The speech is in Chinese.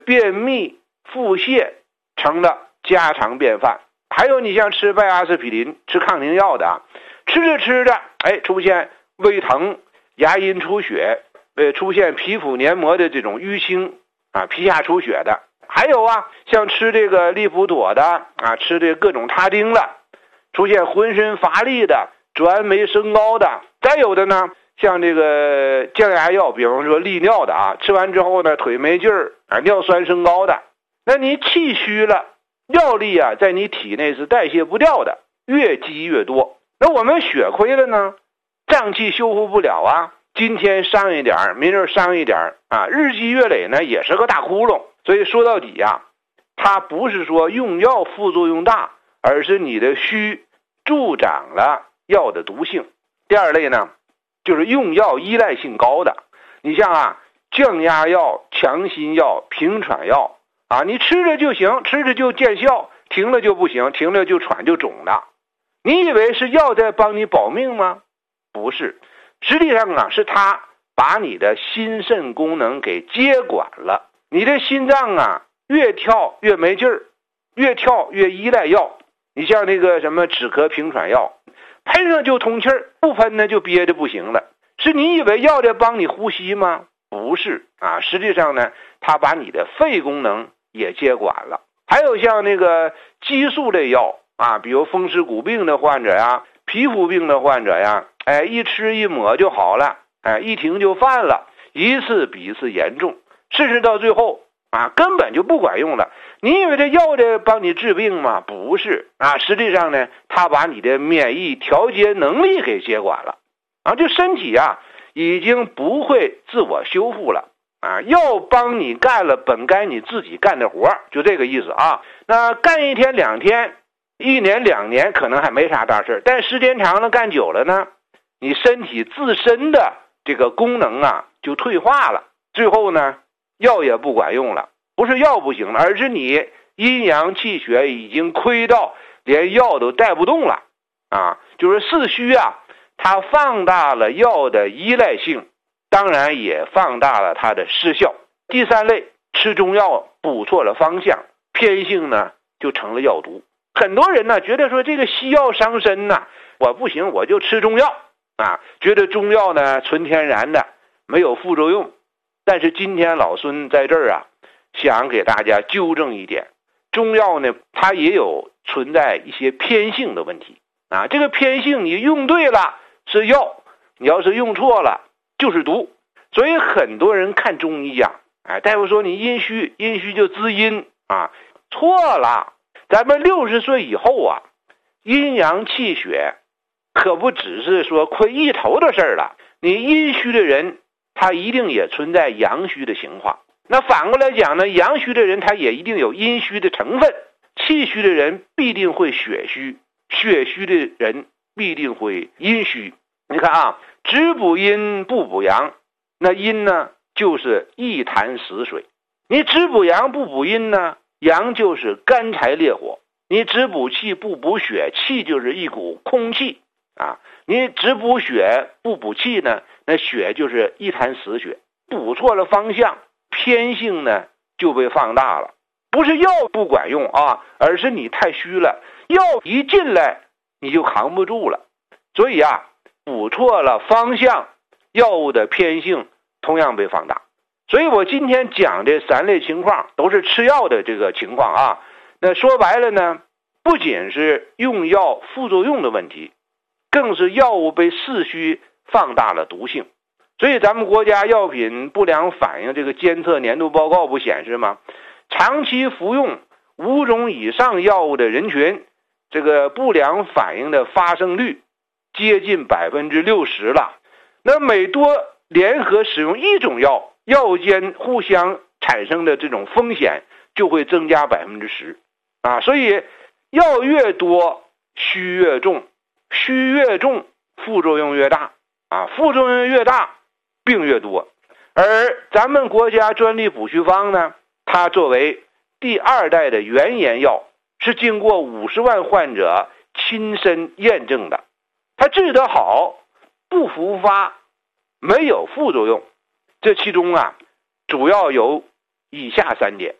便秘、腹泻成了家常便饭。还有你像吃拜阿司匹林、吃抗凝药的吃着吃着，出现胃疼、牙龈出血，出现皮肤黏膜的这种淤青皮下出血的。还有像吃这个利普妥的吃这各种他汀的，出现浑身乏力的、转酶升高的。再有的呢，像这个降压药，比方说利尿的吃完之后呢，腿没劲儿尿酸升高的。那你气虚了，药力在你体内是代谢不掉的，越积越多。那我们血亏了呢，脏器修复不了今天伤一点，明日伤一点日积月累呢，也是个大窟窿。所以说到底它不是说用药副作用大，而是你的虚助长了药的毒性。第二类呢，就是用药依赖性高的。你像降压药、强心药、平喘药你吃着就行，吃着就见效，停了就不行，停了就喘就肿的。你以为是药在帮你保命吗？不是，实际上是它把你的心肾功能给接管了。你的心脏越跳越没劲儿，越跳越依赖药。你像那个什么止咳平喘药，喷上就通气儿，不喷呢就憋着不行了。是你以为药在帮你呼吸吗？不是实际上呢，它把你的肺功能也接管了。还有像那个激素类药比如风湿骨病的患者皮肤病的患者一吃一抹就好了，一停就犯了，一次比一次严重，甚至到最后根本就不管用了。你以为这药在帮你治病吗？不是实际上呢，它把你的免疫调节能力给接管了就身体已经不会自我修复了药帮你干了本该你自己干的活，就这个意思那干一天两天、一年两年可能还没啥大事，但时间长了干久了呢，你身体自身的这个功能就退化了，最后呢药也不管用了。不是药不行了，而是你阴阳气血已经亏到连药都带不动了就是四虚它放大了药的依赖性，当然也放大了它的失效。第三类，吃中药补错了方向，偏性呢就成了药毒。很多人呢觉得说这个西药伤身我不行，我就吃中药觉得中药呢纯天然的，没有副作用。但是今天老孙在这儿想给大家纠正一点，中药呢它也有存在一些偏性的问题这个偏性你用对了是药，你要是用错了就是毒。所以很多人看中医大夫说你阴虚，阴虚就滋阴错了。咱们60岁以后阴阳气血可不只是说亏一头的事儿了。你阴虚的人他一定也存在阳虚的情况，那反过来讲呢，阳虚的人他也一定有阴虚的成分。气虚的人必定会血虚，血虚的人必定会阴虚。你看只补阴不补阳，那阴呢就是一潭死水。你只补阳不补阴呢，阳就是干柴烈火。你只补气不补血，气就是一股空气你只补血不补气呢，那血就是一潭死血。补错了方向，偏性呢就被放大了。不是药不管用而是你太虚了，药一进来你就扛不住了。所以补错了方向，药物的偏性同样被放大。所以我今天讲这3类情况都是吃药的这个情况那说白了呢，不仅是用药副作用的问题，更是药物被四虚放大了毒性。所以咱们国家药品不良反应这个监测年度报告不显示吗？长期服用5种以上药物的人群，这个不良反应的发生率接近60%了。那每多联合使用1种药，药间互相产生的这种风险就会增加10%所以药越多虚越重，虚越重副作用越大副作用越大病越多。而咱们国家专利补虚方呢，它作为第2代的原研药，是经过50万患者亲身验证的，它治得好，不复发，没有副作用。这其中主要有以下3点。